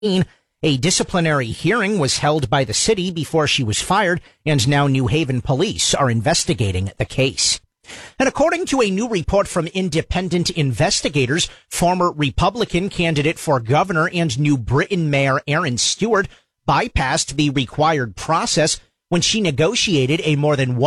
A disciplinary hearing was held by the city before she was fired, and now New Haven police are investigating the case. And according to a new report from independent investigators, former Republican candidate for governor and New Britain Mayor Aaron Stewart bypassed the required process when she negotiated a more than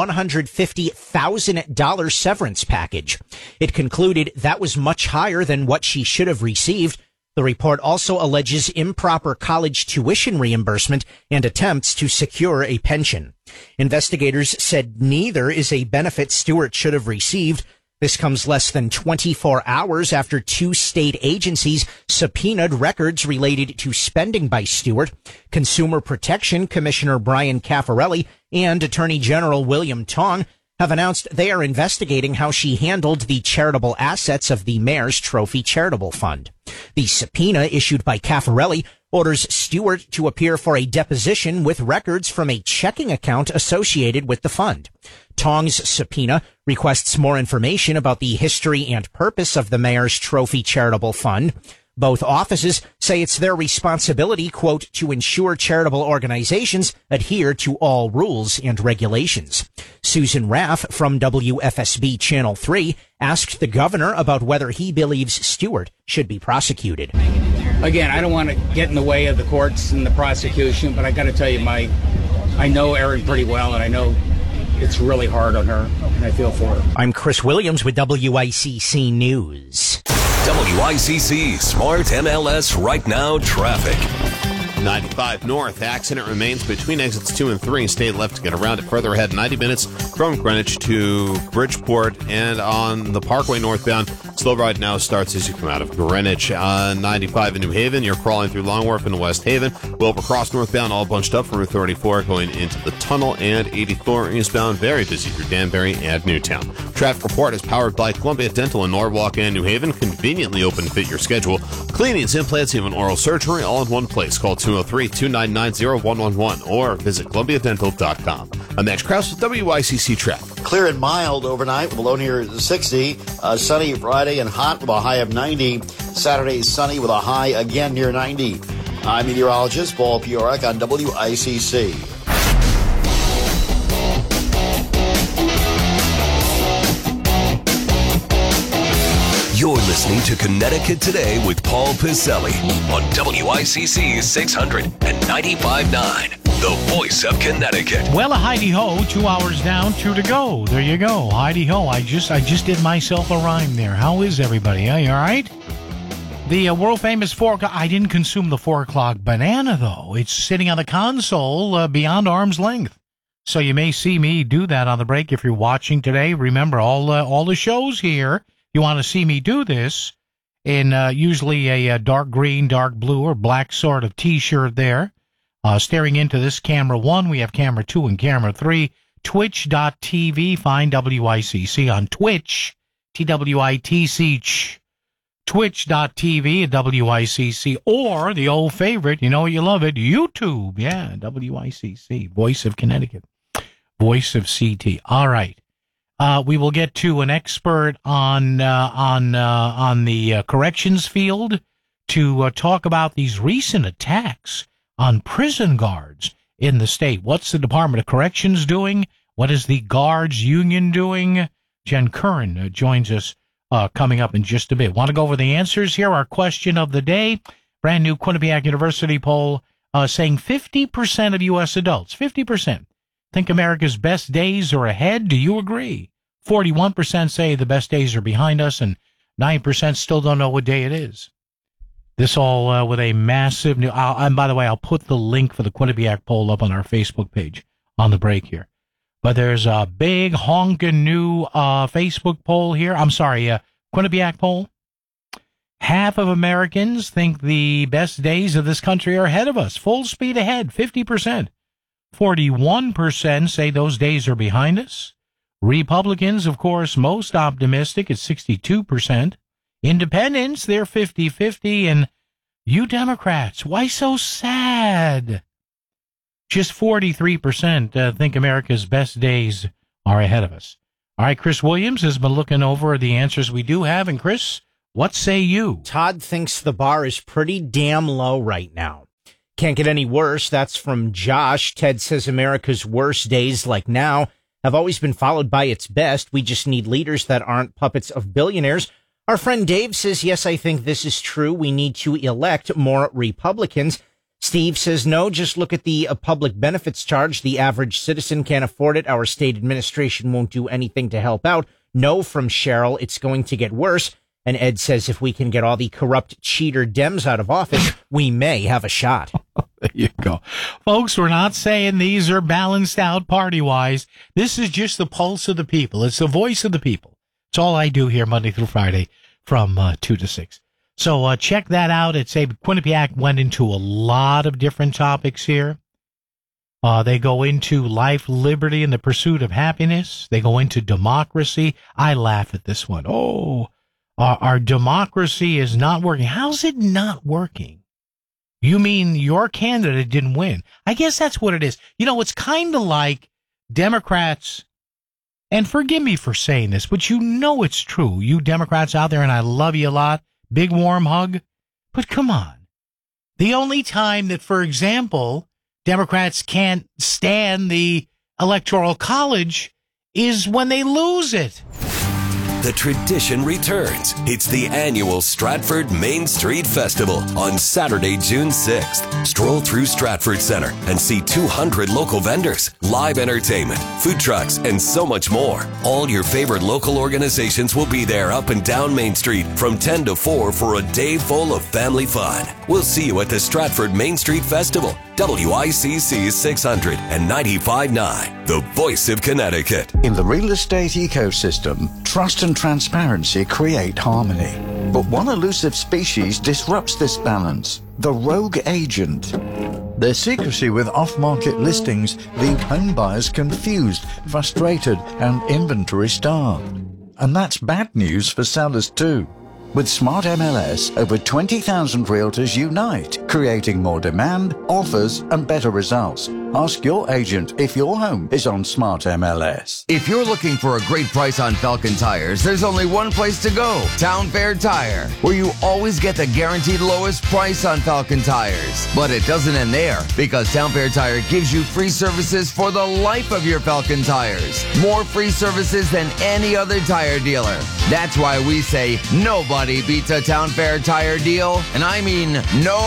$150,000 severance package. It concluded that was much higher than what she should have received. The report also alleges improper college tuition reimbursement and attempts to secure a pension. Investigators said neither is a benefit Stewart should have received. This comes less than 24 hours after two state agencies subpoenaed records related to spending by Stewart. Consumer Protection Commissioner Brian Caffarelli and Attorney General William Tong have announced they are investigating how she handled the charitable assets of the Mayor's Trophy Charitable Fund. The subpoena issued by Caffarelli orders Stewart to appear for a deposition with records from a checking account associated with the fund. Tong's subpoena requests more information about the history and purpose of the Mayor's Trophy Charitable Fund. Both offices say it's their responsibility, quote, to ensure charitable organizations adhere to all rules and regulations. Susan Raff from WFSB Channel 3 asked the governor about whether he believes Stewart should be prosecuted. Again, I don't want to get in the way of the courts and the prosecution, but I got to tell you, I know Erin pretty well, and I know it's really hard on her, and I feel for her. I'm Chris Williams with WICC News. WICC Smart MLS Right Now Traffic. 95 north. Accident remains between exits 2 and 3. Stay left to get around it. Further ahead, 90 minutes from Greenwich to Bridgeport, and on the Parkway northbound. Slow ride now starts as you come out of Greenwich. 95 in New Haven, you're crawling through Long Wharf into West Haven. Wilbur Cross northbound, all bunched up from Route 34 going into the tunnel, and 84 eastbound, very busy through Danbury and Newtown. Traffic report is powered by Columbia Dental in Norwalk and New Haven. Conveniently open to fit your schedule. Cleanings, implants, even oral surgery, all in one place. Call 203-299-0111 or visit ColumbiaDental.com. I'm Max Krause with WICC Traffic. Clear and mild overnight with a low near 60. Sunny Friday and hot with a high of 90. Saturday sunny with a high again near 90. I'm meteorologist Paul Piorek on WICC. You're listening to Connecticut Today with Paul Piselli on WICC 695.9, the voice of Connecticut. Well, a Heidi-ho, 2 hours down, 2 to go. There you go. Heidi-ho. I just did myself a rhyme there. How is everybody? You all right? The world-famous 4 o'clock. I didn't consume the 4 o'clock banana, though. It's sitting on the console beyond arm's length. So you may see me do that on the break if you're watching today. Remember, all the shows here, you want to see me do this in usually a dark green, dark blue, or black sort of T-shirt there. Staring into this camera 1, we have camera 2 and camera 3. Twitch.tv, find WICC on Twitch, TWITC, Twitch.tv at WICC, or the old favorite, you know you love it, YouTube, yeah, WICC, Voice of Connecticut, Voice of CT. All right. We will get to an expert on the corrections field to talk about these recent attacks on prison guards in the state. What's the Department of Corrections doing? What is the Guards Union doing? Jen Curran joins us coming up in just a bit. Want to go over the answers here? Our question of the day, brand new Quinnipiac University poll saying 50% of U.S. adults, 50%, think America's best days are ahead. Do you agree? 41% say the best days are behind us, and 9% still don't know what day it is. This all with a massive new... and by the way, I'll put the link for the Quinnipiac poll up on our Facebook page on the break here. But there's a big honkin' new Facebook poll here. I'm sorry, Quinnipiac poll. Half of Americans think the best days of this country are ahead of us. Full speed ahead, 50%. 41% say those days are behind us. Republicans, of course, most optimistic at 62%. Independents, they're 50-50. And you Democrats, why so sad? Just 43% think America's best days are ahead of us. All right, Chris Williams has been looking over the answers we do have. And Chris, what say you? Todd thinks the bar is pretty damn low right now. Can't get any worse. That's from Josh. Ted says America's worst days, like now, have always been followed by its best. We just need leaders that aren't puppets of billionaires. Our friend Dave says, yes, I think this is true. We need to elect more Republicans. Steve says, no, just look at the public benefits charge. The average citizen can't afford it. Our state administration won't do anything to help out. No, from Cheryl, it's going to get worse. And Ed says, if we can get all the corrupt cheater Dems out of office, we may have a shot. There you go. Folks, we're not saying these are balanced out party-wise. This is just the pulse of the people. It's the voice of the people. It's all I do here Monday through Friday from 2 to 6. So check that out. It's Quinnipiac went into a lot of different topics here. They go into life, liberty, and the pursuit of happiness. They go into democracy. I laugh at this one. Oh, our democracy is not working. How's it not working? You mean your candidate didn't win? I guess that's what it is. You know, it's kind of like Democrats, and forgive me for saying this, but you know it's true. You Democrats out there, and I love you a lot. Big warm hug. But come on. The only time that, for example, Democrats can't stand the Electoral College is when they lose it. The tradition returns. It's the annual Stratford Main Street Festival on Saturday, June 6th. Stroll through Stratford Center and see 200 local vendors, live entertainment, food trucks, and so much more. All your favorite local organizations will be there up and down Main Street from 10 to 4 for a day full of family fun. We'll see you at the Stratford Main Street Festival. WICC 600 and 95.9, the voice of Connecticut. In the real estate ecosystem, trust and transparency create harmony. But one elusive species disrupts this balance, the rogue agent. Their secrecy with off-market listings leave home buyers confused, frustrated, and inventory-starved. And that's bad news for sellers too. With Smart MLS, over 20,000 realtors unite, creating more demand, offers, and better results. Ask your agent if your home is on Smart MLS. If you're looking for a great price on Falcon tires, there's only one place to go, Town Fair Tire, where you always get the guaranteed lowest price on Falcon tires. But it doesn't end there, because Town Fair Tire gives you free services for the life of your Falcon tires. More free services than any other tire dealer. That's why we say nobody beats a Town Fair Tire deal, and I mean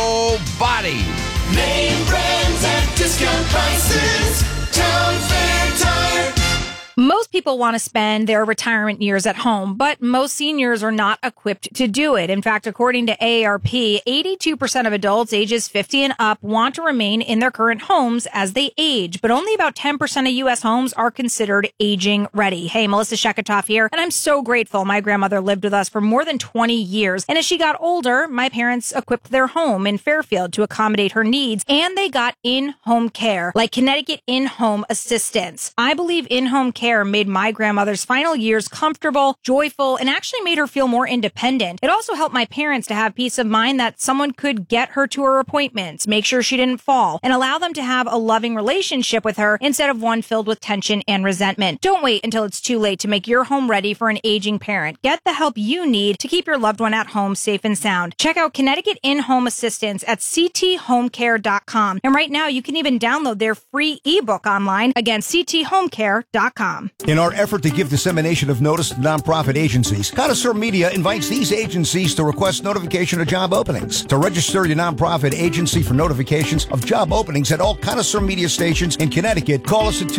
nobody. Name brands at discount prices. Town Fair Tire. Most people want to spend their retirement years at home, but most seniors are not equipped to do it. In fact, according to AARP, 82% of adults ages 50 and up want to remain in their current homes as they age, but only about 10% of U.S. homes are considered aging ready. Hey, Melissa Sheketoff here, and I'm so grateful my grandmother lived with us for more than 20 years. And as she got older, my parents equipped their home in Fairfield to accommodate her needs, and they got in-home care, like Connecticut In-Home Assistance. I believe in-home care made my grandmother's final years comfortable, joyful, and actually made her feel more independent. It also helped my parents to have peace of mind that someone could get her to her appointments, make sure she didn't fall, and allow them to have a loving relationship with her instead of one filled with tension and resentment. Don't wait until it's too late to make your home ready for an aging parent. Get the help you need to keep your loved one at home safe and sound. Check out Connecticut In-Home Assistance at cthomecare.com. And right now, you can even download their free ebook online. Again, cthomecare.com. In our effort to give dissemination of notice to nonprofit agencies, Connoisseur Media invites these agencies to request notification of job openings. To register your nonprofit agency for notifications of job openings at all Connoisseur Media stations in Connecticut, call us at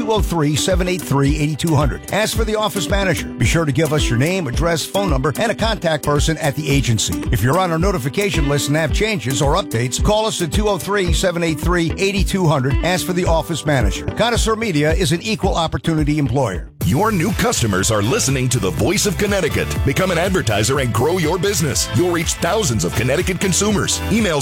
203-783-8200. Ask for the office manager. Be sure to give us your name, address, phone number, and a contact person at the agency. If you're on our notification list and have changes or updates, call us at 203-783-8200. Ask for the office manager. Connoisseur Media is an equal opportunity employer. Your new customers are listening to the Voice of Connecticut. Become an advertiser and grow your business. You'll reach thousands of Connecticut consumers. Email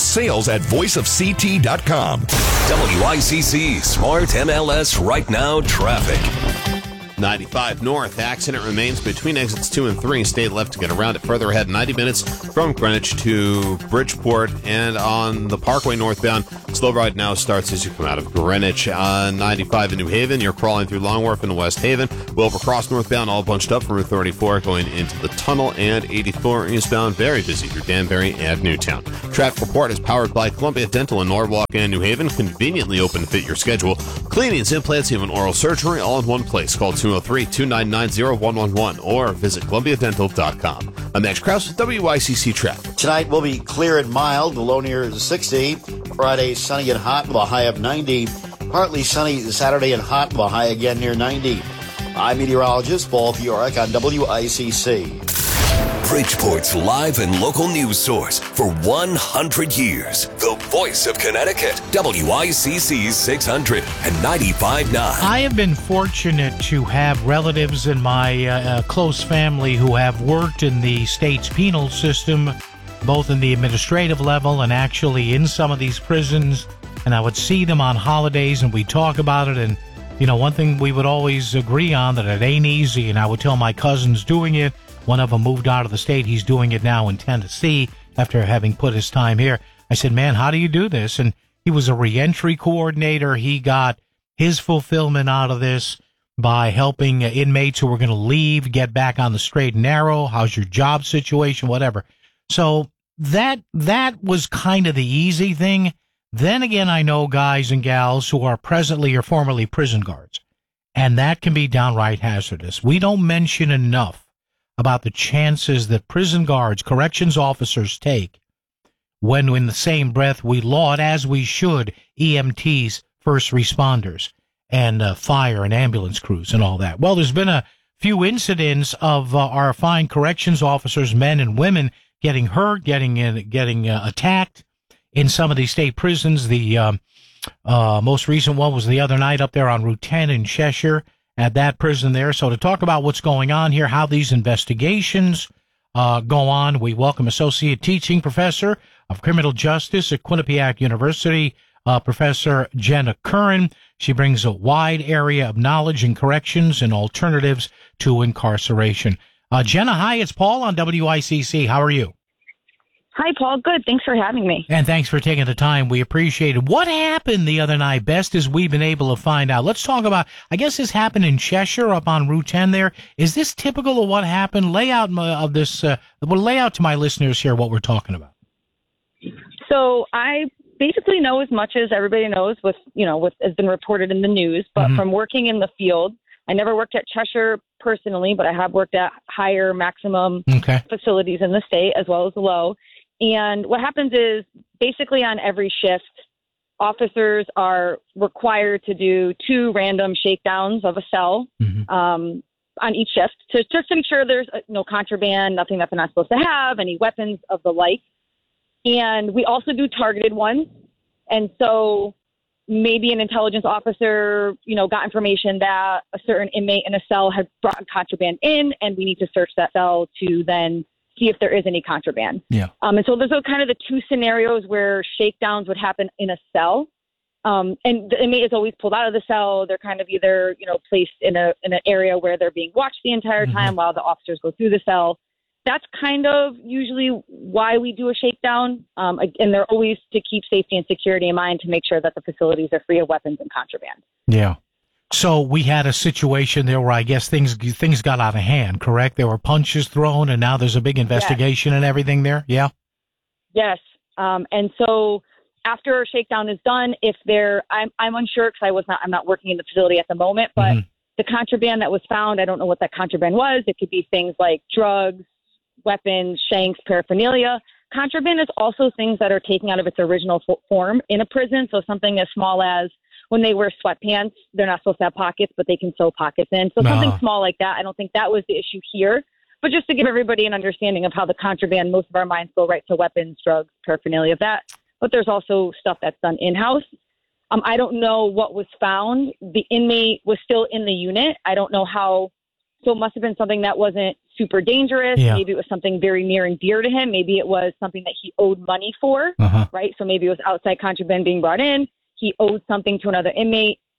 sales@voiceofct.com. WICC Smart MLS Right Now Traffic. 95 north, accident remains between exits 2 and 3. Stay left to get around it. Further ahead, 90 minutes from Greenwich to Bridgeport, and on the Parkway northbound, slow ride now starts as you come out of Greenwich. 95 in New Haven, you're crawling through Long Wharf into West Haven. Wilbur Cross northbound, all bunched up from Route 34 going into the tunnel, and 84 eastbound, very busy through Danbury and Newtown. Traffic report is powered by Columbia Dental in Norwalk and New Haven, conveniently open to fit your schedule. Cleanings, implants, even oral surgery, all in one place. Call 203-299-0111 or visit ColumbiaDental.com. I'm Max Krause with WICC Traffic. Tonight will be clear and mild. The low near 60. Friday, sunny and hot with a high of 90. Partly sunny Saturday and hot with a high again near 90. I'm meteorologist Paul Fiorek on WICC. Bridgeport's live and local news source for 100 years. The voice of Connecticut. WICC 600 and 95.9. I have been fortunate to have relatives in my close family who have worked in the state's penal system, both in the administrative level and actually in some of these prisons. And I would see them on holidays and we'd talk about it. And, you know, one thing we would always agree on, that it ain't easy. And I would tell my cousins doing it. One of them moved out of the state. He's doing it now in Tennessee after having put his time here. I said, man, how do you do this? And he was a reentry coordinator. He got his fulfillment out of this by helping inmates who were going to leave get back on the straight and narrow. How's your job situation, whatever. So that was kind of the easy thing. Then again, I know guys and gals who are presently or formerly prison guards, and that can be downright hazardous. We don't mention enough about the chances that prison guards, corrections officers take when in the same breath we laud, as we should, EMTs, first responders, and fire and ambulance crews and all that. Well, there's been a few incidents of our fine corrections officers, men and women, getting hurt, getting attacked in some of these state prisons. The most recent one was the other night up there on Route 10 in Cheshire, at that prison there. So to talk about what's going on here, how these investigations go on, we welcome Associate Teaching Professor of Criminal Justice at Quinnipiac University, Professor Jenna Curran. She brings a wide area of knowledge in corrections and alternatives to incarceration. Jenna, hi, it's Paul on WICC. How are you? Hi, Paul. Good. Thanks for having me. And thanks for taking the time. We appreciate it. What happened the other night, best as we've been able to find out? Let's talk about, I guess this happened in Cheshire up on Route 10 there. Is this typical of what happened? Lay out of this, we'll lay out to my listeners here what we're talking about. So I basically know as much as everybody knows with what has been reported in the news, but from working in the field, I never worked at Cheshire personally, but I have worked at higher maximum facilities in the state as well as the low. And what happens is basically on every shift, officers are required to do 2 random shakedowns of a cell on each shift to just ensure there's no contraband, nothing that they're not supposed to have, any weapons of the like. And we also do targeted ones. And so maybe an intelligence officer, got information that a certain inmate in a cell had brought contraband in, and we need to search that cell to then see if there is any contraband. Yeah. And so those are kind of the 2 scenarios where shakedowns would happen in a cell. And the inmate is always pulled out of the cell. They're kind of either, placed in an area where they're being watched the entire time while the officers go through the cell. That's kind of usually why we do a shakedown. And they're always to keep safety and security in mind, to make sure that the facilities are free of weapons and contraband. Yeah. So we had a situation there where I guess things got out of hand, correct? There were punches thrown, and now there's a big investigation and everything there. Yeah. Yes. And so after a shakedown is done, I'm unsure because I'm not working in the facility at the moment, but the contraband that was found, I don't know what that contraband was. It could be things like drugs, weapons, shanks, paraphernalia. Contraband is also things that are taken out of its original form in a prison. So something as small as when they wear sweatpants, they're not supposed to have pockets, but they can sew pockets in. So something small like that. I don't think that was the issue here. But just to give everybody an understanding of how the contraband, most of our minds go right to weapons, drugs, paraphernalia of that. But there's also stuff that's done in-house. I don't know what was found. The inmate was still in the unit. I don't know how. So it must have been something that wasn't super dangerous. Yeah. Maybe it was something very near and dear to him. Maybe it was something that he owed money for, right? So maybe it was outside contraband being brought in. He owed something to another inmate.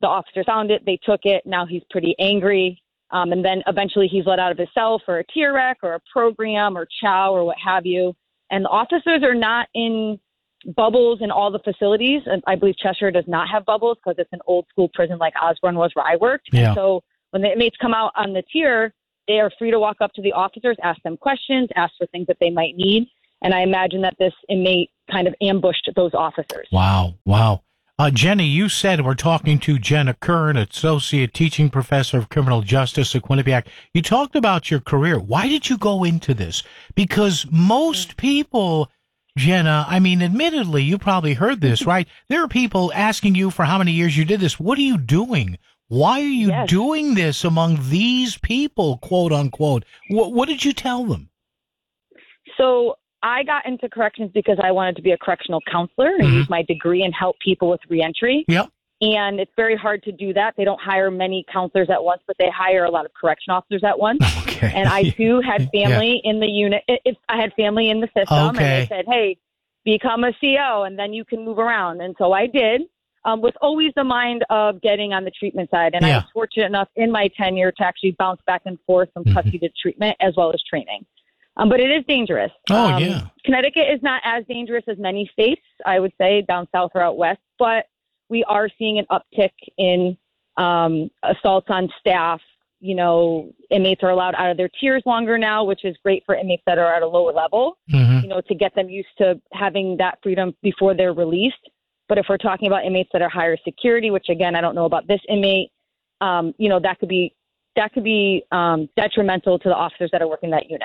the officers found it. They took it. Now he's pretty angry. And then eventually he's let out of his cell for a tier rec or a program or chow or what have you. And the officers are not in bubbles in all the facilities. And I believe Cheshire does not have bubbles because it's an old school prison like Osborne was where I worked. Yeah. And so when the inmates come out on the tier, they are free to walk up to the officers, ask them questions, ask for things that they might need. And I imagine that this inmate kind of ambushed those officers. Wow. Jenny, you said we're talking to Jenna Kern, Associate Teaching Professor of Criminal Justice at Quinnipiac. You talked about your career. Why did you go into this? Because most people, Jenna, I mean, admittedly, you probably heard this, right? There are people asking you for how many years you did this. What are you doing? Why are you doing this among these people, quote unquote? What did you tell them? So I got into corrections because I wanted to be a correctional counselor and use my degree and help people with reentry. Yep. And it's very hard to do that. They don't hire many counselors at once, but they hire a lot of correction officers at once. Okay. And I, too, had family in the unit. I had family in the system. And they said, hey, become a CO, and then you can move around. And so I did, with always the mind of getting on the treatment side. And I was fortunate enough in my tenure to actually bounce back and forth from custody to treatment as well as training. But it is dangerous. Connecticut is not as dangerous as many states, I would say, down south or out west. But we are seeing an uptick in assaults on staff. You know, inmates are allowed out of their tiers longer now, which is great for inmates that are at a lower level, you know, to get them used to having that freedom before they're released. But if we're talking about inmates that are higher security, which, again, I don't know about this inmate, you know, that could be detrimental to the officers that are working that unit.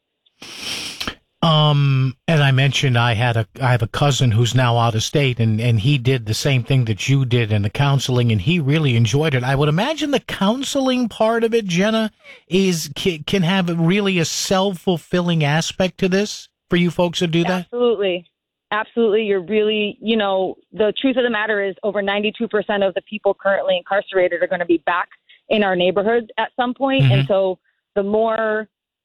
And I mentioned I have a cousin who's now out of state, and he did the same thing that you did in the counseling, and he really enjoyed it. I would imagine the counseling part of it, Jenna, can have really a self-fulfilling aspect to this for you folks to do that? Absolutely. You're really, you know, the truth of the matter is over 92% of the people currently incarcerated are going to be back in our neighborhoods at some point. And so the more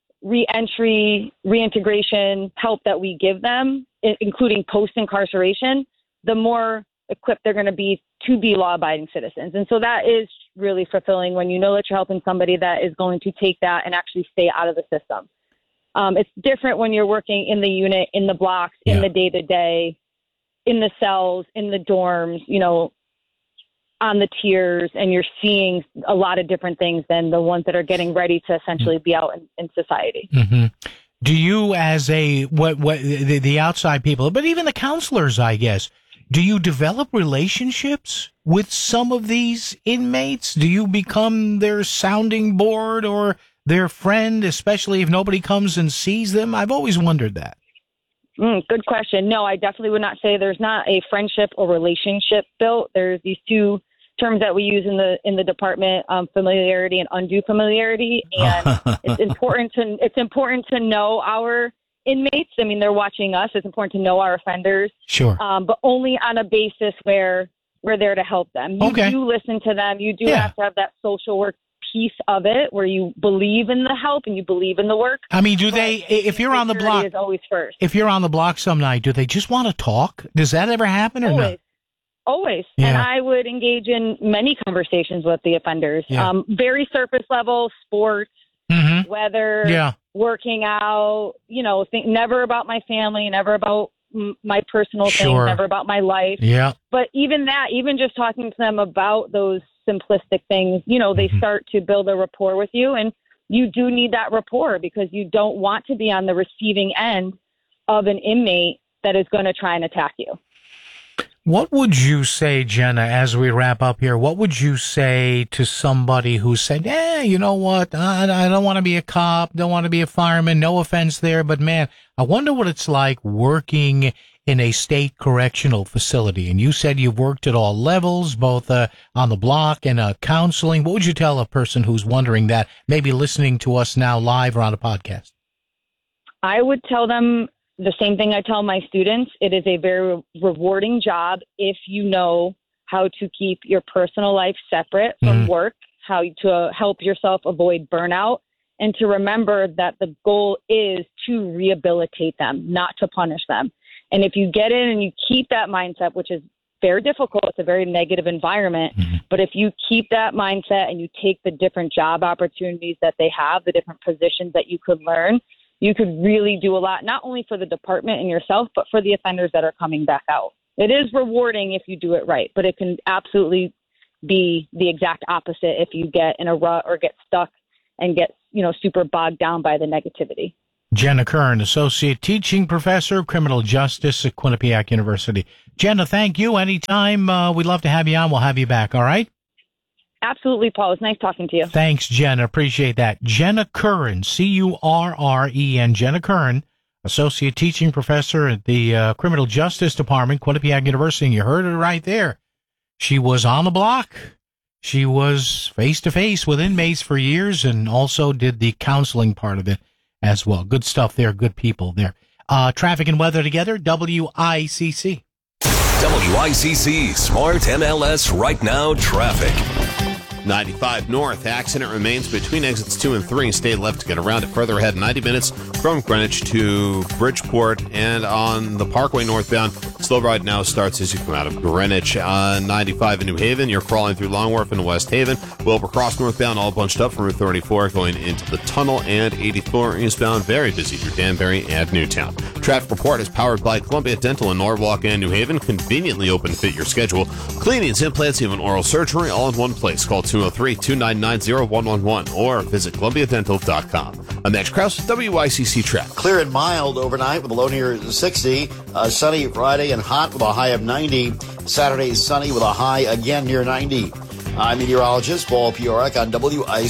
reentry, reintegration help that we give them, including post-incarceration, the more equipped they're going to be law-abiding citizens. And so that is really fulfilling when you know that you're helping somebody that is going to take that and actually stay out of the system. It's different when you're working in the unit, in the blocks, in the day-to-day, in the cells, in the dorms, you know, on the tiers, and you're seeing a lot of different things than the ones that are getting ready to essentially be out in society. Do you, as the outside people, but even the counselors, I guess, do you develop relationships with some of these inmates? Do you become their sounding board or their friend, especially if nobody comes and sees them? I've always wondered that. Good question. No, I definitely would not say there's not a friendship or relationship built. There's these two terms that we use in the department, familiarity and undue familiarity. And it's important to know our inmates. I mean, they're watching us. It's important to know our offenders. Sure. But only on a basis where we're there to help them. You do listen to them. You do have to have that social work piece of it where you believe in the help and you believe in the work. I mean, do they, if you're on the block, is always first. If you're on the block some night, do they just want to talk? Does that ever happen or not? Always. Yeah. And I would engage in many conversations with the offenders. Very surface level, sports, weather, working out, you know, never about my family, never about my personal things, never about my life. Yeah. But even that, even just talking to them about those simplistic things, you know, they start to build a rapport with you, and you do need that rapport because you don't want to be on the receiving end of an inmate that is going to try and attack you. What would you say, Jenna, as we wrap up here, what would you say to somebody who said, you know what, I don't want to be a cop, don't want to be a fireman, no offense there, but man, I wonder what it's like working in a state correctional facility. And you said you've worked at all levels, both on the block and counseling. What would you tell a person who's wondering that, maybe listening to us now live or on a podcast? I would tell them the same thing I tell my students. It is a very rewarding job if you know how to keep your personal life separate from work, how to help yourself avoid burnout, and to remember that the goal is to rehabilitate them, not to punish them. And if you get in and you keep that mindset, which is very difficult. It's a very negative environment. But if you keep that mindset and you take the different job opportunities that they have, the different positions that you could learn, you could really do a lot, not only for the department and yourself, but for the offenders that are coming back out. It is rewarding if you do it right, but it can absolutely be the exact opposite if you get in a rut or get stuck and get, super bogged down by the negativity. Jenna Kern, Associate Teaching Professor of Criminal Justice at Quinnipiac University. Jenna, thank you. Anytime we'd love to have you on, we'll have you back, all right? Absolutely, Paul. It's nice talking to you. Thanks, Jenna. Appreciate that. Jenna Curran, Curren, Jenna Kern, Associate Teaching Professor at the Criminal Justice Department, Quinnipiac University. And you heard it right there. She was on the block. She was face-to-face with inmates for years and also did the counseling part of it as well. Good stuff there. Good people there. Traffic and weather together, WICC. WICC Smart MLS Right Now Traffic. 95 north, accident remains between exits 2 and 3. Stay left to get around it. Further ahead, 90 minutes from Greenwich to Bridgeport. And on the Parkway northbound, slow ride now starts as you come out of Greenwich. 95 in New Haven, you're crawling through Long Wharf and West Haven. Wilbur Cross northbound, all bunched up from Route 34 going into the tunnel. And 84 eastbound, very busy through Danbury and Newtown. Traffic report is powered by Columbia Dental in Norwalk and New Haven. Conveniently open to fit your schedule. Cleanings, implants, even oral surgery, all in one place. Call 203-299-0111 or visit ColumbiaDental.com. I'm Max Krause with WICC Traffic. Clear and mild overnight with a low near 60. Sunny Friday and hot with a high of 90. Saturday sunny with a high again near 90. I'm meteorologist Paul Piorek on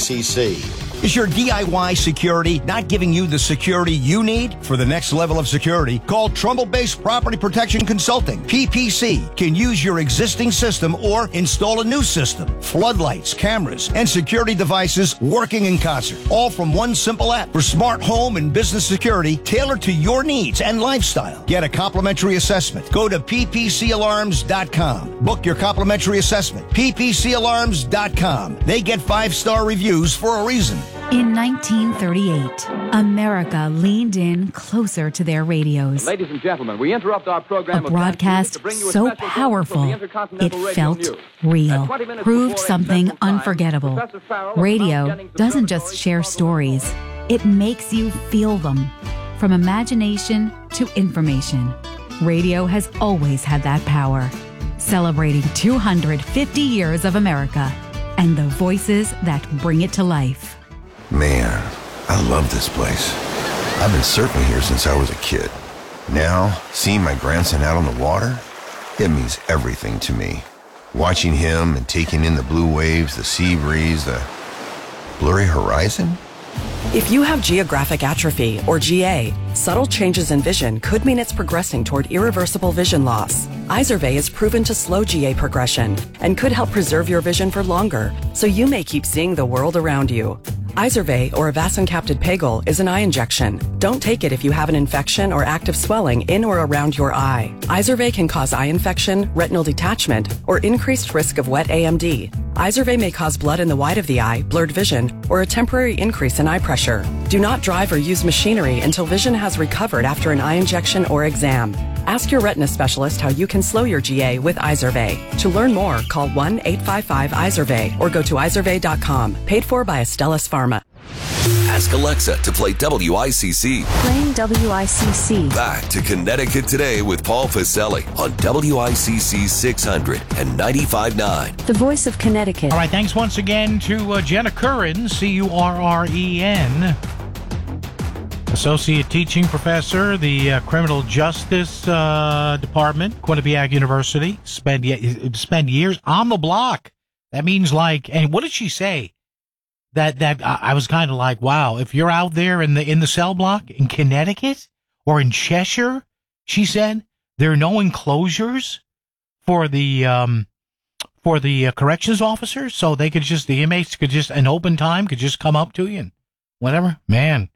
WICC. Is your DIY security not giving you the security you need for the next level of security? Call Trumbull-based Property Protection Consulting. PPC can use your existing system or install a new system. Floodlights, cameras, and security devices working in concert. All from one simple app for smart home and business security tailored to your needs and lifestyle. Get a complimentary assessment. Go to ppcalarms.com. Book your complimentary assessment. ppcalarms.com. They get 5-star reviews for a reason. In 1938, America leaned in closer to their radios. Ladies and gentlemen, we interrupt our program. A broadcast so powerful, it felt real, proved something unforgettable. Radio doesn't just share stories, it makes you feel them. From imagination to information, radio has always had that power. Celebrating 250 years of America and the voices that bring it to life. Man, I love this place. I've been surfing here since I was a kid. Now, seeing my grandson out on the water, it means everything to me. Watching him and taking in the blue waves, the sea breeze, the blurry horizon. If you have geographic atrophy, or GA, subtle changes in vision could mean it's progressing toward irreversible vision loss. Izervay is proven to slow GA progression and could help preserve your vision for longer, so you may keep seeing the world around you. Izervay, or avacincaptad pegol, is an eye injection. Don't take it if you have an infection or active swelling in or around your eye. Izervay can cause eye infection, retinal detachment, or increased risk of wet AMD. Izervay may cause blood in the white of the eye, blurred vision, or a temporary increase in eye pressure. Do not drive or use machinery until vision has recovered after an eye injection or exam. Ask your retina specialist how you can slow your GA with Izervay. To learn more, call 1-855-IZERVAY or go to izervay.com. Paid for by Astellas Pharma. Ask Alexa to play WICC. Playing WICC. Back to Connecticut Today with Paul Pacelli on WICC 600 and 95.9. The voice of Connecticut. All right, thanks once again to Jenna Curran, Curren, Associate Teaching Professor, the Criminal Justice Department, Quinnipiac University. Spend years on the block. That means and what did she say? That I was kind of like, wow, if you're out there in the cell block in Connecticut or in Cheshire, she said, there are no enclosures for the corrections officers, so the inmates could just, an open time, could just come up to you and whatever. Man,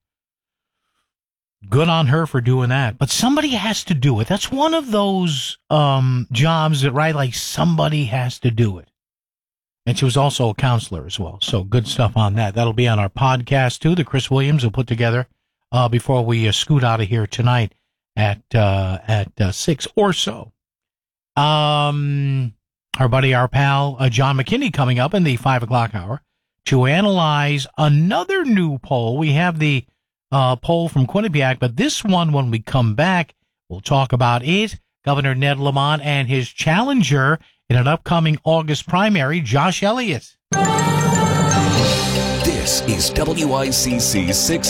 good on her for doing that. But somebody has to do it. That's one of those jobs that, right, like somebody has to do it. And she was also a counselor as well. So good stuff on that. That'll be on our podcast, too, that Chris Williams will put together before we scoot out of here tonight at 6 or so. Our buddy, our pal, John McKinney coming up in the 5 o'clock hour to analyze another new poll. We have the poll from Quinnipiac, but this one, when we come back, we'll talk about it. Governor Ned Lamont and his challenger in an upcoming August primary, Josh Elliott. This is WICC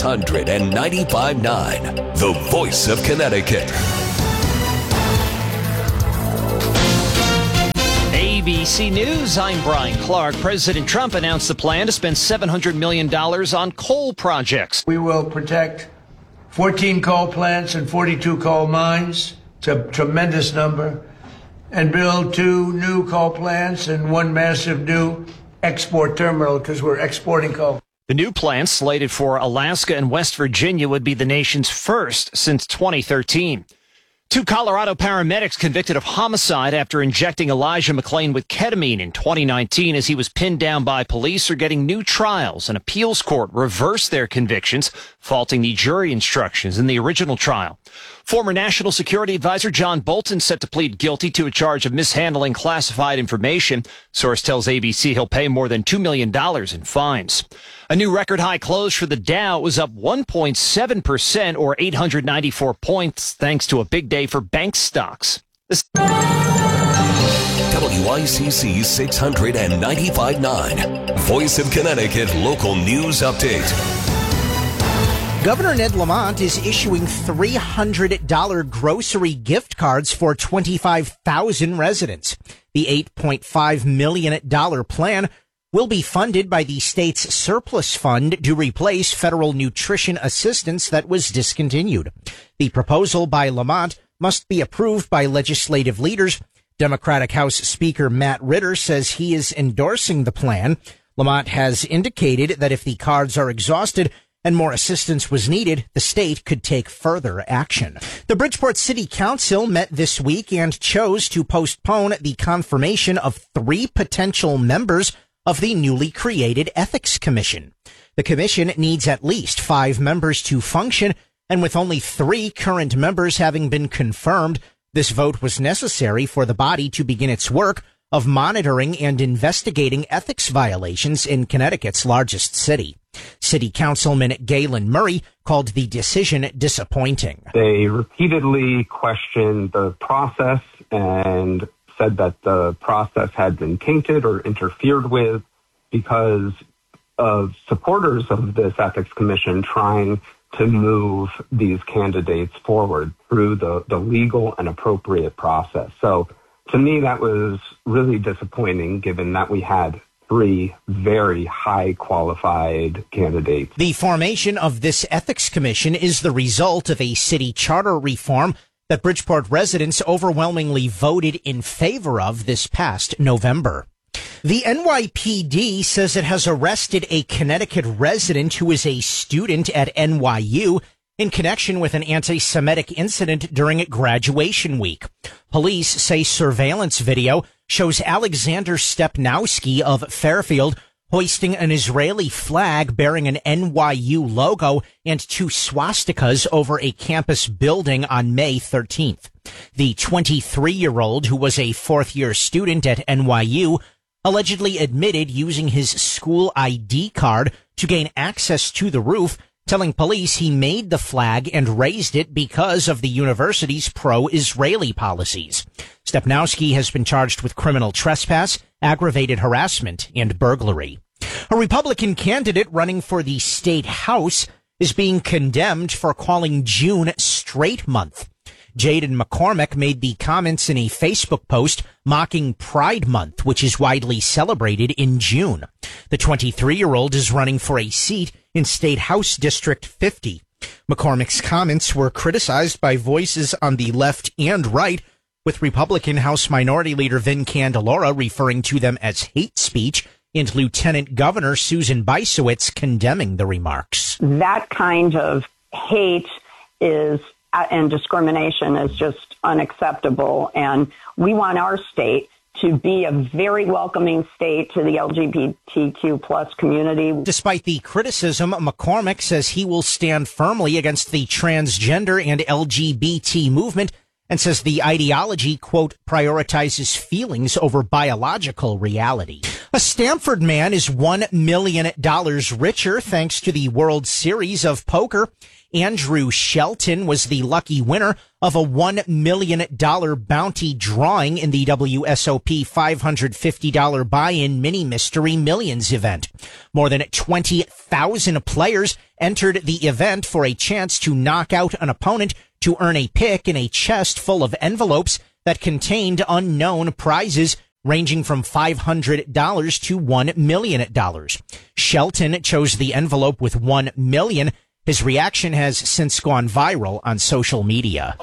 695.9, the voice of Connecticut. ABC News, I'm Brian Clark. President Trump announced the plan to spend $700 million on coal projects. We will protect 14 coal plants and 42 coal mines. It's a tremendous number. And build 2 new coal plants and 1 massive new export terminal because we're exporting coal. The new plants, slated for Alaska and West Virginia, would be the nation's first since 2013. 2 Colorado paramedics convicted of homicide after injecting Elijah McClain with ketamine in 2019 as he was pinned down by police are getting new trials. An appeals court reversed their convictions, faulting the jury instructions in the original trial. Former National Security Advisor John Bolton set to plead guilty to a charge of mishandling classified information. Source tells ABC he'll pay more than $2 million in fines. A new record high close for the Dow. It was up 1.7% or 894 points thanks to a big day for bank stocks. WICC 695.9, Voice of Connecticut Local News Update. Governor Ned Lamont is issuing $300 grocery gift cards for 25,000 residents. The $8.5 million plan will be funded by the state's surplus fund to replace federal nutrition assistance that was discontinued. The proposal by Lamont must be approved by legislative leaders. Democratic House Speaker Matt Ritter says he is endorsing the plan. Lamont has indicated that if the cards are exhausted and more assistance was needed, the state could take further action. The Bridgeport City Council met this week and chose to postpone the confirmation of 3 potential members of the newly created Ethics Commission. The commission needs at least 5 members to function, and with only 3 current members having been confirmed, this vote was necessary for the body to begin its work of monitoring and investigating ethics violations in Connecticut's largest city. City Councilman Galen Murray called the decision disappointing. They repeatedly questioned the process and said that the process had been tainted or interfered with because of supporters of this ethics commission trying to move these candidates forward through the legal and appropriate process. So to me, that was really disappointing given that we had 3 very high qualified candidates. The formation of this ethics commission is the result of a city charter reform that Bridgeport residents overwhelmingly voted in favor of this past November. The NYPD says it has arrested a Connecticut resident who is a student at NYU in connection with an anti-Semitic incident during graduation week. Police say surveillance video shows Alexander Stepnowski of Fairfield hoisting an Israeli flag bearing an NYU logo and 2 swastikas over a campus building on May 13th. The 23-year-old, who was a 4th-year student at NYU, allegedly admitted using his school ID card to gain access to the roof, telling police he made the flag and raised it because of the university's pro-Israeli policies. Stepnowski has been charged with criminal trespass, aggravated harassment, and burglary. A Republican candidate running for the state house is being condemned for calling June Straight Month. Jaden McCormick made the comments in a Facebook post mocking Pride Month, which is widely celebrated in June. The 23-year-old is running for a seat in State House District 50. McCormick's comments were criticized by voices on the left and right, with Republican House Minority Leader Vin Candelora referring to them as hate speech and Lieutenant Governor Susan Bysowitz condemning the remarks. That kind of hate is and discrimination is just unacceptable. And we want our state to be a very welcoming state to the LGBTQ plus community. Despite the criticism, McCormick says he will stand firmly against the transgender and LGBT movement and says the ideology, quote, prioritizes feelings over biological reality. A Stamford man is $1 million richer thanks to the World Series of Poker. Andrew Shelton was the lucky winner of a $1 million bounty drawing in the WSOP $550 buy-in mini mystery millions event. More than 20,000 players entered the event for a chance to knock out an opponent to earn a pick in a chest full of envelopes that contained unknown prizes ranging from $500 to $1 million. Shelton chose the envelope with $1 million. His reaction has since gone viral on social media.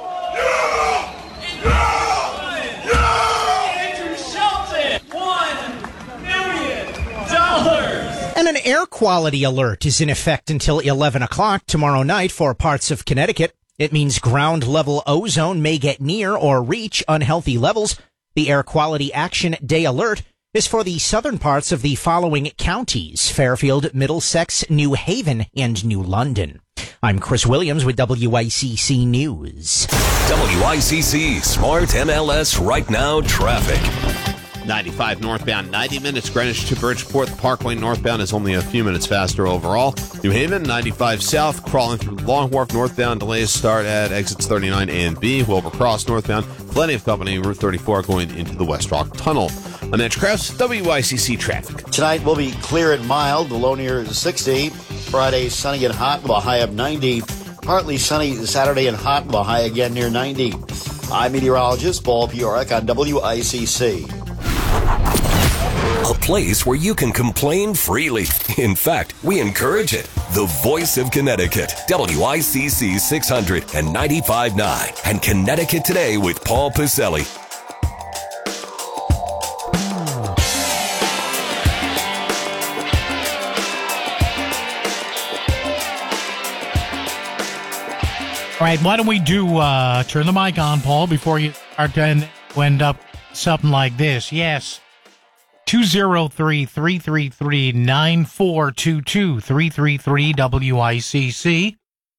Andrew Shelton, $1 million. And an air quality alert is in effect until 11 o'clock tomorrow night for parts of Connecticut. It means ground level ozone may get near or reach unhealthy levels. The Air Quality Action Day alert is for the southern parts of the following counties: Fairfield, Middlesex, New Haven, and New London. I'm Chris Williams with WICC News. WICC Smart MLS Right Now traffic. 95 northbound, 90 minutes. Greenwich to Bridgeport. The Parkway northbound is only a few minutes faster overall. New Haven, 95 south, crawling through Long Wharf northbound. Delays start at exits 39 and B. Wilbur Cross northbound. Plenty of company. Route 34 going into the West Rock Tunnel. I'm Mitch Krause, WICC traffic. Tonight will be clear and mild. The low near 60. Friday, sunny and hot with a high of 90. Partly sunny Saturday and hot with a high again near 90. I'm meteorologist Paul Piorek on WICC. A place where you can complain freely. In fact, we encourage it. The voice of Connecticut, WICC 695.9 and Connecticut Today with Paul Pacelli. All right, why don't we turn the mic on, Paul, before you start to end up something like this. Yes. 203-333-9422, 333-WICC.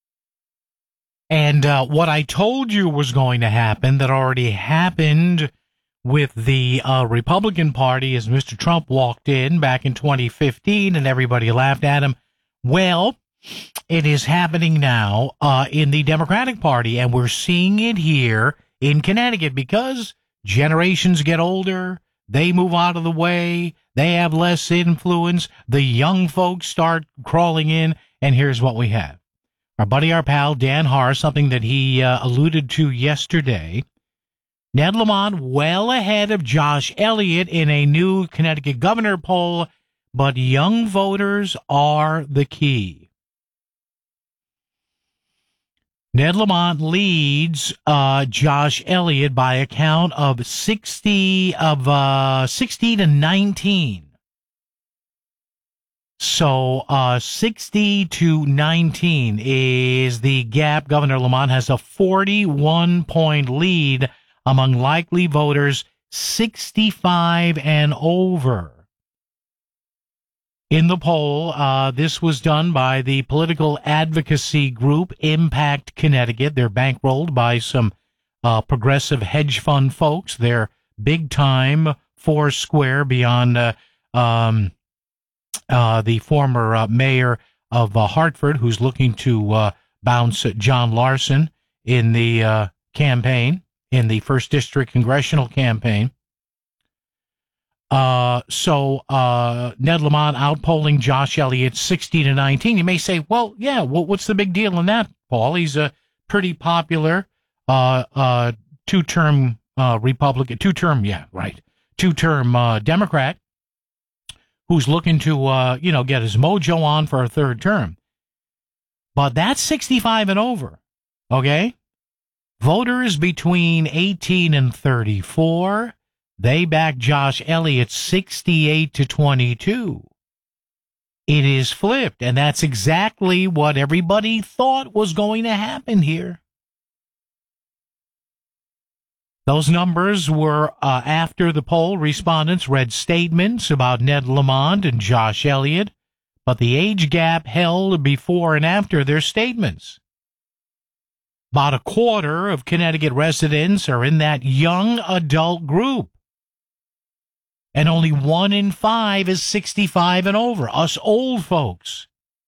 And what I told you was going to happen that already happened with the Republican Party as Mr. Trump walked in back in 2015 and everybody laughed at him. Well, it is happening now in the Democratic Party, and we're seeing it here in Connecticut because generations get older. They move out of the way. They have less influence. The young folks start crawling in. And here's what we have. Our pal, Dan Haar, something that he alluded to yesterday. Ned Lamont well ahead of Josh Elliott in a new Connecticut governor poll, but young voters are the key. Ned Lamont leads Josh Elliott by a count of 60 to 19. So 60 to 19 is the gap. Governor Lamont has a 41-point lead among likely voters 65 and over. In the poll, this was done by the political advocacy group Impact Connecticut. They're bankrolled by some progressive hedge fund folks. They're big-time Foursquare beyond the former mayor of Hartford, who's looking to bounce John Larson in the campaign, in the 1st District congressional campaign. So Ned Lamont outpolling Josh Elliott 60 to 19. You may say, well, yeah, what's the big deal in that, Paul? He's a pretty popular two-term Republican, two-term Democrat who's looking to, get his mojo on for a third term. But that's 65 and over, okay? Voters between 18 and 34, they back Josh Elliott 68 to 22. It is flipped, and that's exactly what everybody thought was going to happen here. Those numbers were after the poll. Respondents read statements about Ned Lamont and Josh Elliott, but the age gap held before and after their statements. About a quarter of Connecticut residents are in that young adult group. And only 1 in 5 is 65 and over, us old folks.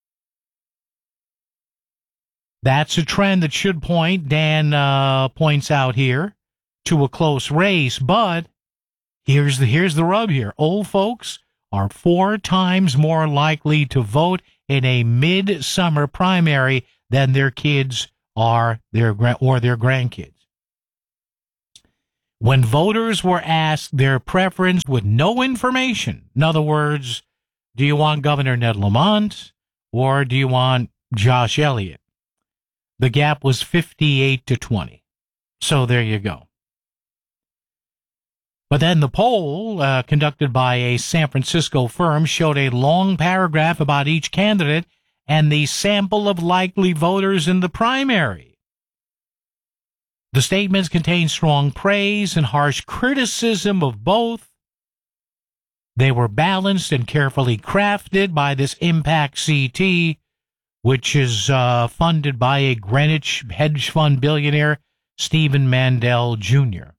That's a trend that should point, Dan points out here, to a close race. But here's the rub here. Old folks are 4 times more likely to vote in a midsummer primary than their kids are their grandkids. When voters were asked their preference with no information, in other words, do you want Governor Ned Lamont or do you want Josh Elliott? The gap was 58-20. So there you go. But then the poll conducted by a San Francisco firm showed a long paragraph about each candidate and the sample of likely voters in the primary. The statements contain strong praise and harsh criticism of both. They were balanced and carefully crafted by this Impact CT, which is funded by a Greenwich hedge fund billionaire, Stephen Mandel Jr.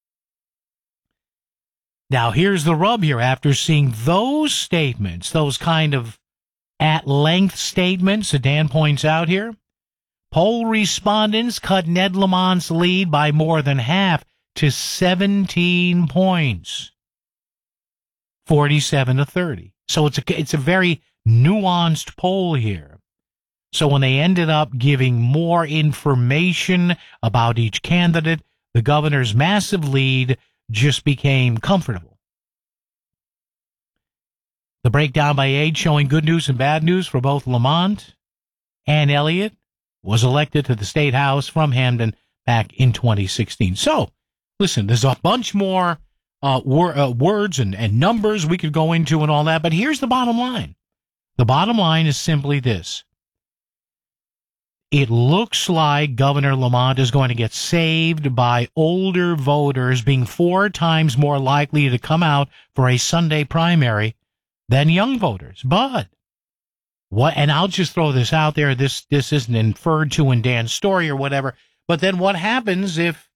Now, here's the rub here. After seeing those statements, those kind of at-length statements that Dan points out here, poll respondents cut Ned Lamont's lead by more than half to 17 points, 47-30. So it's a very nuanced poll here. So when they ended up giving more information about each candidate, the governor's massive lead just became comfortable. The breakdown by age showing good news and bad news for both Lamont and Elliott was elected to the State House from Hamden back in 2016. So, listen, there's a bunch more words and numbers we could go into and all that, but here's the bottom line. The bottom line is simply this. It looks like Governor Lamont is going to get saved by older voters being 4 times more likely to come out for a Sunday primary than young voters. But what, and I'll just throw this out there, this isn't inferred to in Dan's story or whatever, but then what happens if,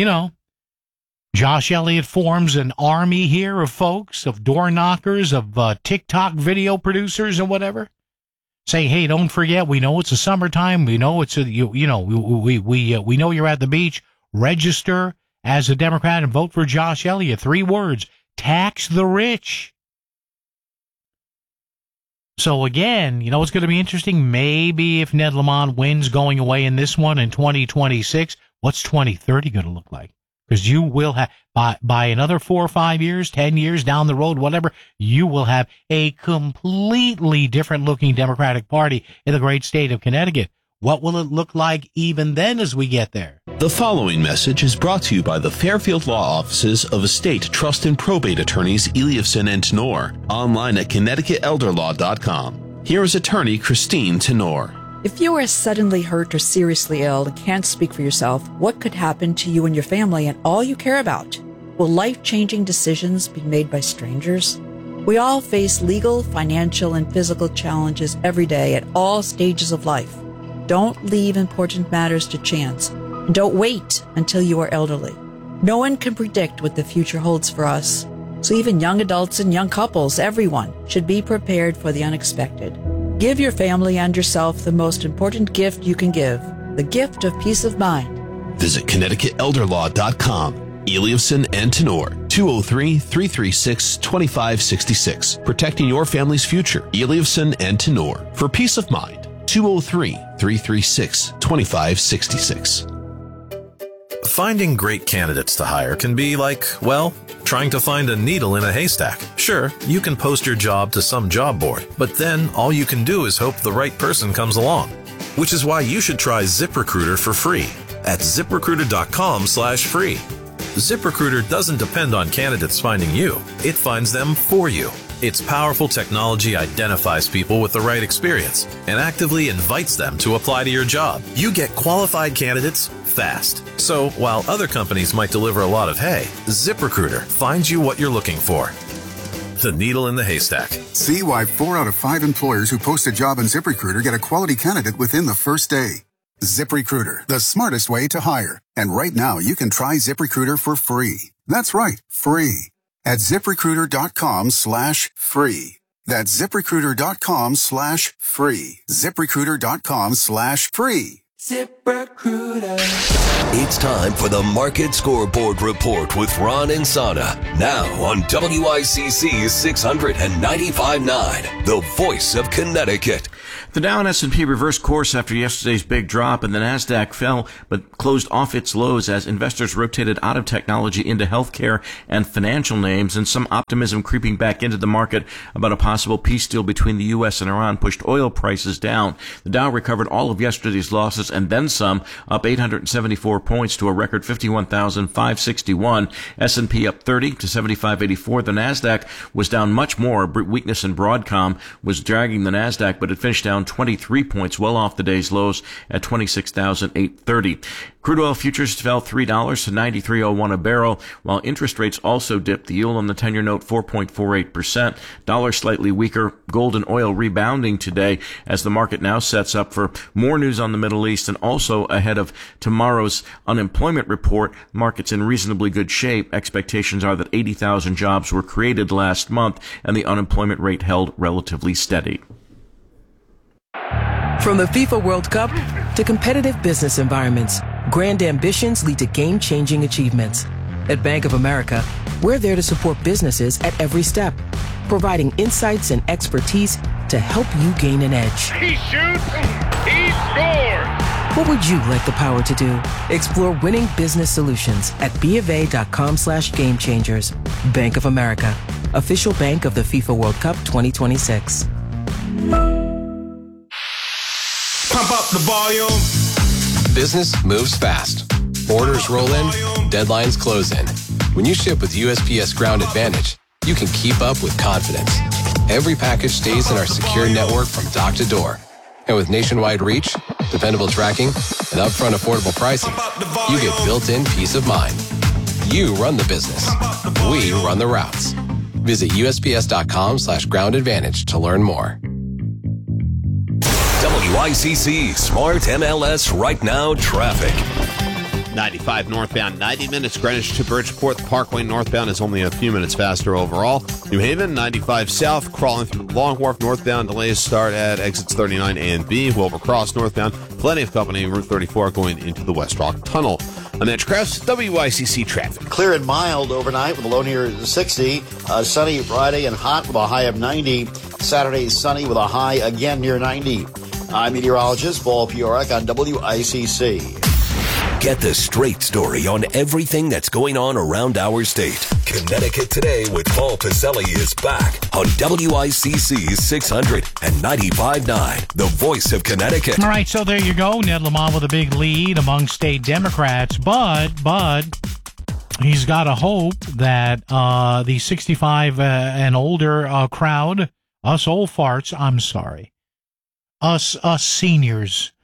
Josh Elliott forms an army here of folks, of door knockers, of TikTok video producers and whatever? Say, hey, don't forget, we know it's the summertime, we know it's we know you're at the beach, register as a Democrat and vote for Josh Elliott. 3 words, tax the rich. So again, it's going to be interesting. Maybe if Ned Lamont wins going away in this one in 2026, what's 2030 going to look like? Because you will have, by another 4 or 5 years, 10 years down the road, whatever, you will have a completely different looking Democratic Party in the great state of Connecticut. What will it look like even then as we get there? The following message is brought to you by the Fairfield Law Offices of Estate, Trust, and Probate Attorneys Eliafson and Tenor, online at ConnecticutElderLaw.com. Here is attorney Christine Tenor. If you are suddenly hurt or seriously ill and can't speak for yourself, what could happen to you and your family and all you care about? Will life-changing decisions be made by strangers? We all face legal, financial, and physical challenges every day at all stages of life. Don't leave important matters to chance. And don't wait until you are elderly. No one can predict what the future holds for us. So even young adults and young couples, everyone, should be prepared for the unexpected. Give your family and yourself the most important gift you can give, the gift of peace of mind. Visit ConnecticutElderLaw.com. Eliafson and Tenor, 203-336-2566. Protecting your family's future. Eliafson and Tenor. For peace of mind. 203-336-2566. Finding great candidates to hire can be like, trying to find a needle in a haystack. Sure, you can post your job to some job board, but then all you can do is hope the right person comes along. Which is why you should try ZipRecruiter for free at ZipRecruiter.com/free. ZipRecruiter doesn't depend on candidates finding you. It finds them for you. Its powerful technology identifies people with the right experience and actively invites them to apply to your job. You get qualified candidates fast. So while other companies might deliver a lot of hay, ZipRecruiter finds you what you're looking for. The needle in the haystack. See why 4 out of 5 employers who post a job on ZipRecruiter get a quality candidate within the first day. ZipRecruiter, the smartest way to hire. And right now, you can try ZipRecruiter for free. That's right, free. At ZipRecruiter.com/free. That's ZipRecruiter.com/free. ZipRecruiter.com/free. ZipRecruiter. It's time for the Market Scoreboard Report with Ron and Sana. Now on WICC 695.9, the voice of Connecticut. The Dow and S&P reversed course after yesterday's big drop, and the Nasdaq fell but closed off its lows as investors rotated out of technology into healthcare and financial names, and some optimism creeping back into the market about a possible peace deal between the U.S. and Iran pushed oil prices down. The Dow recovered all of yesterday's losses and then some, up 874 points to a record 51,561. S&P up 30 to 75.84. The Nasdaq was down much more. Weakness in Broadcom was dragging the Nasdaq, but it finished down 23 points, well off the day's lows at 26,830. Crude oil futures fell $3 to 93.01 a barrel, while interest rates also dipped. The yield on the 10-year note 4.48%. Dollar slightly weaker. Gold and oil rebounding today as the market now sets up for more news on the Middle East, and also ahead of tomorrow's unemployment report. Market's in reasonably good shape. Expectations are that 80,000 jobs were created last month, and the unemployment rate held relatively steady. From the FIFA World Cup to competitive business environments, grand ambitions lead to game-changing achievements. At Bank of America, we're there to support businesses at every step, providing insights and expertise to help you gain an edge. He shoots, he scores! What would you like the power to do? Explore winning business solutions at BofA.com/gamechangers. Bank of America, official bank of the FIFA World Cup 2026. Pump up the volume. Business moves fast. Orders roll in, deadlines close in. When you ship with USPS Ground Advantage, you can keep up with confidence. Every package stays in our secure network from dock to door. And with nationwide reach, dependable tracking, and upfront affordable pricing, you get built-in peace of mind. You run the business. We run the routes. Visit USPS.com/Ground Advantage to learn more. WICC Smart MLS Right Now Traffic. 95 northbound, 90 minutes Greenwich to Bridgeport. The Parkway northbound is only a few minutes faster overall. New Haven, 95 south, crawling through Long Wharf northbound. Delays start at exits 39 and B. Wilbur Cross northbound. Plenty of company. Route 34 going into the West Rock Tunnel. I'm Mitch Krause, WICC Traffic. Clear and mild overnight with a low near 60. Sunny Friday and hot with a high of 90. Saturday sunny with a high again near 90. I'm meteorologist Paul Piorek on WICC. Get the straight story on everything that's going on around our state. Connecticut Today with Paul Pacelli is back on WICC 695.9, the voice of Connecticut. All right, so there you go. Ned Lamont with a big lead among state Democrats, but he's got to hope that the 65 and older crowd, us old farts, I'm sorry, us seniors,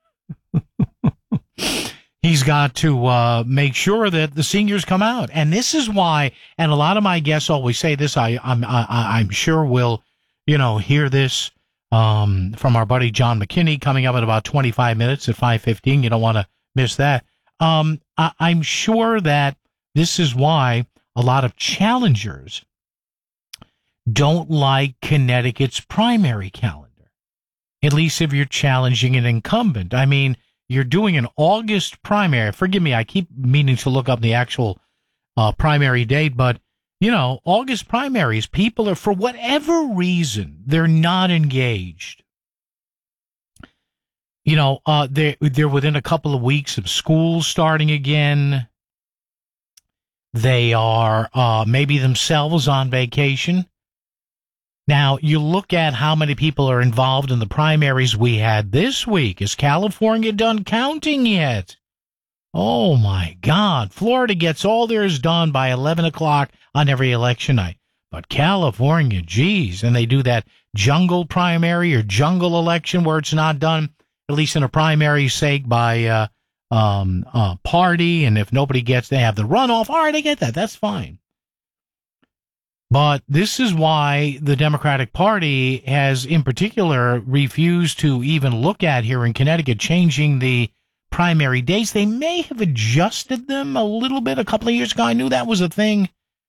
he's got to make sure that the seniors come out. And this is why, and a lot of my guests always say this, I'm sure we'll, hear this from our buddy John McKinney coming up in about 25 minutes at 5:15. You don't want to miss that. I'm sure that this is why a lot of challengers don't like Connecticut's primary calendar, at least if you're challenging an incumbent. I mean, you're doing an August primary. Forgive me, I keep meaning to look up the actual primary date, but, August primaries, people are, for whatever reason, they're not engaged. They're within a couple of weeks of school starting again. They are maybe themselves on vacation. Now, you look at how many people are involved in the primaries we had this week. Is California done counting yet? Oh, my God. Florida gets all theirs done by 11 o'clock on every election night. But California, geez, and they do that jungle primary or jungle election where it's not done, at least in a primary sake, by party. And if nobody gets, they have the runoff. All right, I get that. That's fine. But this is why the Democratic Party has, in particular, refused to even look at here in Connecticut changing the primary dates. They may have adjusted them a little bit a couple of years ago. I knew that was a thing.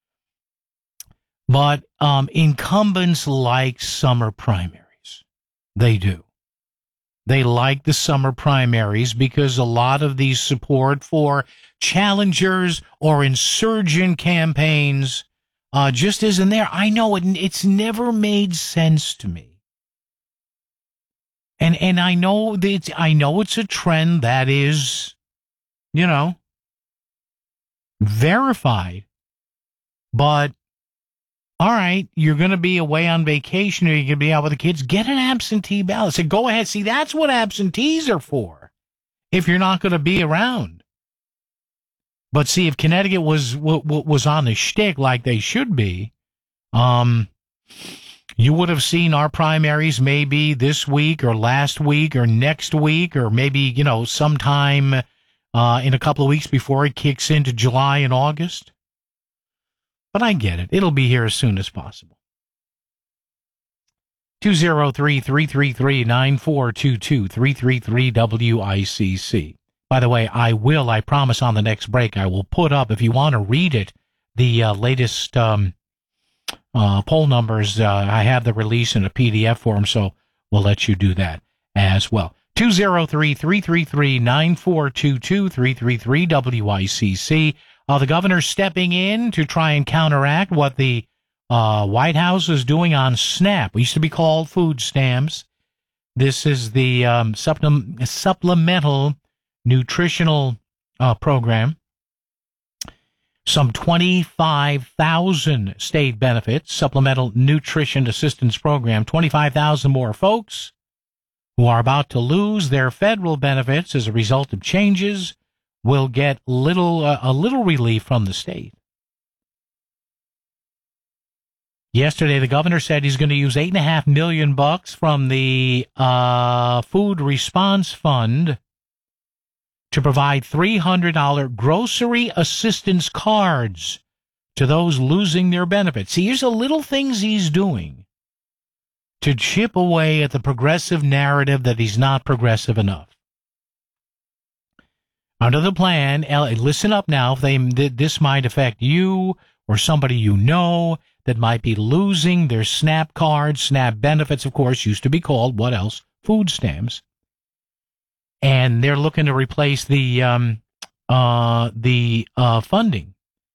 But incumbents like summer primaries. They do. They like the summer primaries because a lot of the support for challengers or insurgent campaigns just isn't there. I know it's never made sense to me. And I know that it's a trend that is, verified. But all right, you're going to be away on vacation or you're going to be out with the kids, get an absentee ballot. So go ahead. See, that's what absentees are for if you're not going to be around. But see, if Connecticut was on the shtick like they should be, you would have seen our primaries maybe this week or last week or next week or maybe, sometime in a couple of weeks before it kicks into July and August. But I get it. It'll be here as soon as possible. 203-333-9422, 333-WICC. By the way, I promise on the next break, I will put up, if you want to read it, the latest poll numbers. I have the release in a PDF form, so we'll let you do that as well. 203-333-9422, 333-WICC. The governor's stepping in to try and counteract what the White House is doing on SNAP. It used to be called food stamps. This is the supplemental nutritional program. Some 25,000 state benefits, supplemental nutrition assistance program. 25,000 more folks who are about to lose their federal benefits as a result of changes will get a little relief from the state. Yesterday, the governor said he's going to use $8.5 million from the Food Response Fund to provide $300 grocery assistance cards to those losing their benefits. See, here's the little things he's doing to chip away at the progressive narrative that he's not progressive enough. Under the plan, listen up now, this might affect you or somebody you know that might be losing their SNAP cards. SNAP benefits, of course, used to be called, what else? Food stamps. And they're looking to replace the funding.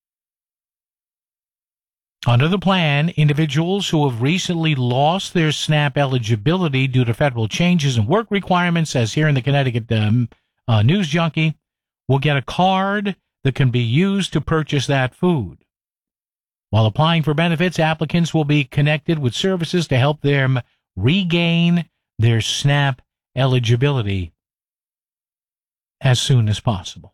Under the plan, individuals who have recently lost their SNAP eligibility due to federal changes in work requirements, as here in the Connecticut News Junkie, will get a card that can be used to purchase that food. While applying for benefits, applicants will be connected with services to help them regain their SNAP eligibility as soon as possible.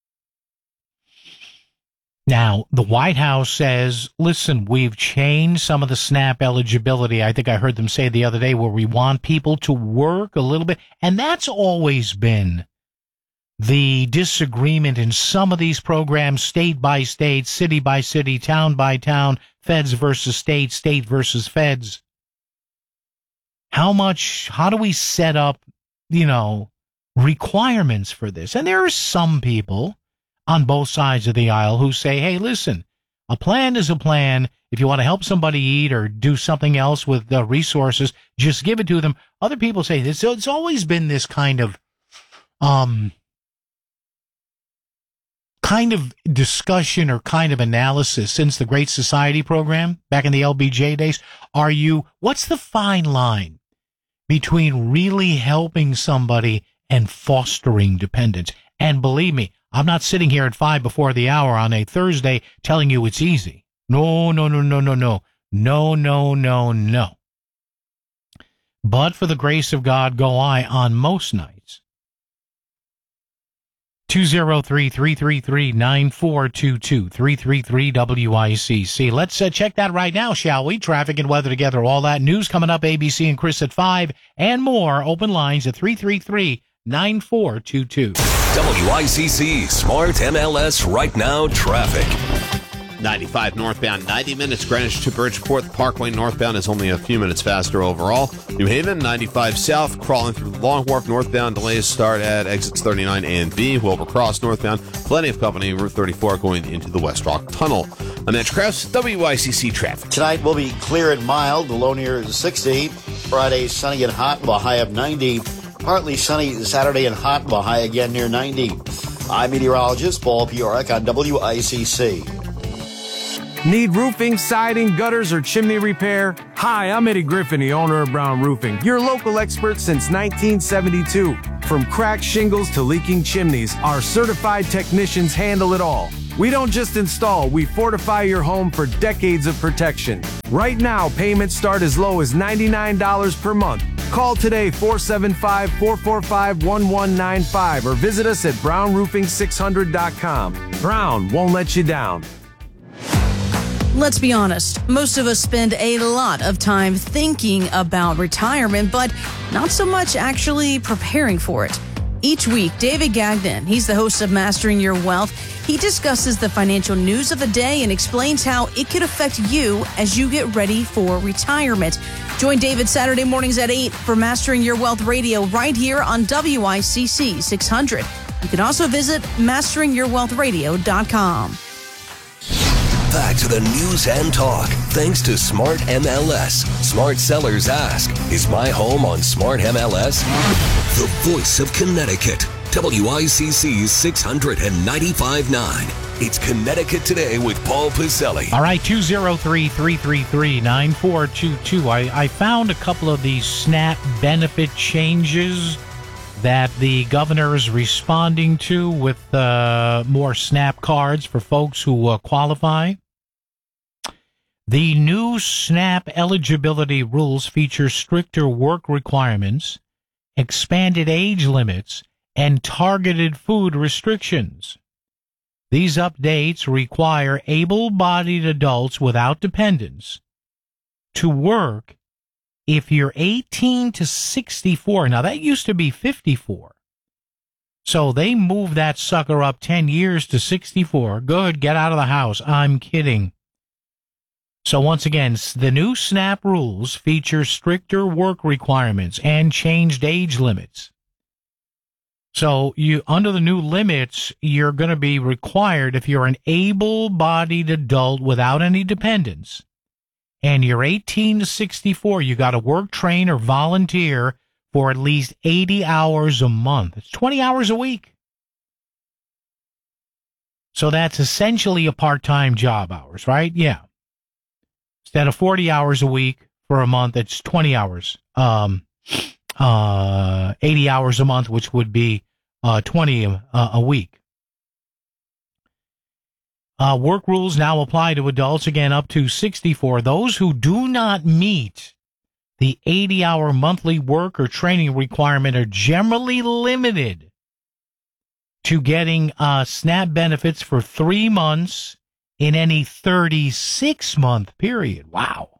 Now, the White House says, listen, we've changed some of the SNAP eligibility. I think I heard them say the other day where we want people to work a little bit. And that's always been the disagreement in some of these programs, state by state, city by city, town by town, feds versus state, state versus feds. How do we set up, requirements for this? And there are some people on both sides of the aisle who say, hey, listen, a plan is a plan. If you want to help somebody eat or do something else with the resources, just give it to them. Other people say this. So it's always been this kind of discussion or kind of analysis since the Great Society program back in the LBJ days. What's the fine line between really helping somebody and fostering dependence? And believe me, I'm not sitting here at 5 before the hour on a Thursday telling you it's easy. No. But for the grace of God go I on most nights. 203-333-9422, 333-WICC. Let's check that right now, shall we? Traffic and weather together, all that news coming up, ABC and Chris at 5, and more. Open lines at 333-9422. WICC Smart MLS Right Now Traffic. 95 northbound, 90 minutes Greenwich to Bridgeport. The Parkway northbound is only a few minutes faster overall. New Haven, 95 south, crawling through Long Wharf northbound. Delays start at exits 39 and B. Wilbur Cross northbound. Plenty of company. Route 34 going into the West Rock Tunnel. I'm Mitch Krause, WICC Traffic. Tonight will be clear and mild. The low near 60. Friday, sunny and hot with a high of 90. Partly sunny Saturday and hot with a high again near 90. I'm meteorologist Paul Piorek on WICC. Need roofing, siding, gutters, or chimney repair? Hi, I'm Eddie Griffin, the owner of Brown Roofing, your local expert since 1972. From cracked shingles to leaking chimneys, our certified technicians handle it all. We don't just install, we fortify your home for decades of protection. Right now, payments start as low as $99 per month. Call today 475-445-1195 or visit us at brownroofing600.com. Brown won't let you down. Let's be honest, most of us spend a lot of time thinking about retirement, but not so much actually preparing for it. Each week, David Gagnon, he's the host of Mastering Your Wealth. He discusses the financial news of the day and explains how it could affect you as you get ready for retirement. Join David Saturday mornings at 8 for Mastering Your Wealth Radio right here on WICC 600. You can also visit masteringyourwealthradio.com. Back to the news and talk. Thanks to Smart MLS. Smart sellers ask, is my home on Smart MLS? The voice of Connecticut. WICC's 695.9. It's Connecticut Today with Paul Piselli. All right, 203-333-9422. I found a couple of these SNAP benefit changes that the governor is responding to with more SNAP cards for folks who qualify. The new SNAP eligibility rules feature stricter work requirements, expanded age limits, and targeted food restrictions. These updates require able-bodied adults without dependents to work if you're 18 to 64. Now, that used to be 54. So they moved that sucker up 10 years to 64. Good, get out of the house. I'm kidding. So once again, the new SNAP rules feature stricter work requirements and changed age limits. So under the new limits, you're going to be required, if you're an able-bodied adult without any dependents, and you're 18 to 64, you got to work, train, or volunteer for at least 80 hours a month. It's 20 hours a week. So that's essentially a part-time job hours, right? Yeah. Instead of 40 hours a week for a month, it's 20 hours. 80 hours a month, which would be 20 a week. Work rules now apply to adults, again, up to 64. Those who do not meet the 80-hour monthly work or training requirement are generally limited to getting SNAP benefits for 3 months in any 36-month period. Wow.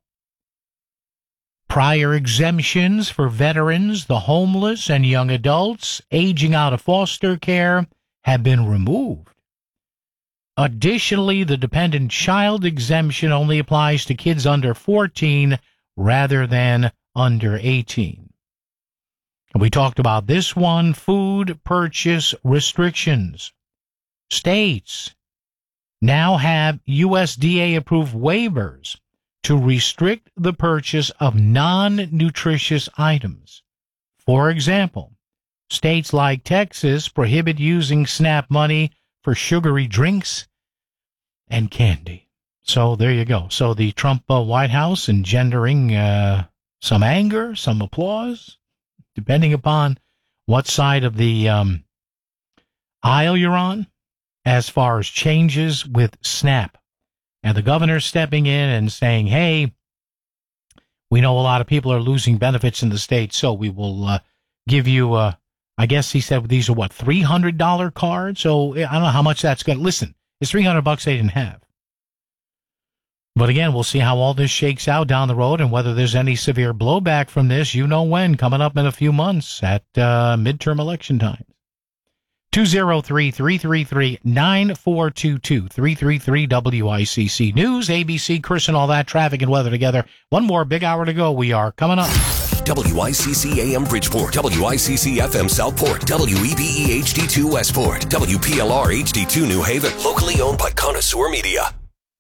Prior exemptions for veterans, the homeless, and young adults aging out of foster care have been removed. Additionally, the dependent child exemption only applies to kids under 14 rather than under 18. We talked about this one, food purchase restrictions. States now have USDA-approved waivers to restrict the purchase of non-nutritious items. For example, states like Texas prohibit using SNAP money for sugary drinks and candy. So there you go. So the Trump White House engendering some anger, some applause, depending upon what side of the aisle you're on, as far as changes with SNAP. And the governor stepping in and saying, hey, we know a lot of people are losing benefits in the state, so we will give you, I guess he said these are, what, $300 cards? So I don't know how much that's going to, listen, it's $300 they didn't have. But again, we'll see how all this shakes out down the road and whether there's any severe blowback from this, you know when, coming up in a few months at midterm election times. 203-333-9422, 333-WICC. News, ABC, Chris, and all that, traffic and weather together. One more big hour to go. We are coming up. WICC AM Bridgeport, WICC FM Southport, WEBE HD2 Westport, WPLR HD2 New Haven, locally owned by Connoisseur Media.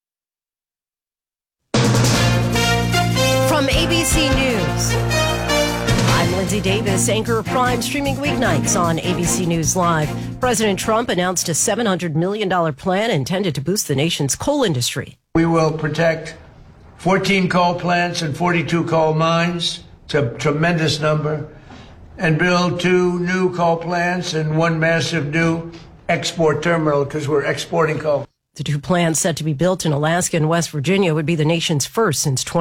From ABC News, I'm Lindsay Davis, anchor of Prime, streaming weeknights on ABC News Live. President Trump announced a $700 million plan intended to boost the nation's coal industry. We will protect 14 coal plants and 42 coal mines. It's a tremendous number. And build 2 new coal plants and 1 massive new export terminal because we're exporting coal. The 2 plants set to be built in Alaska and West Virginia would be the nation's first since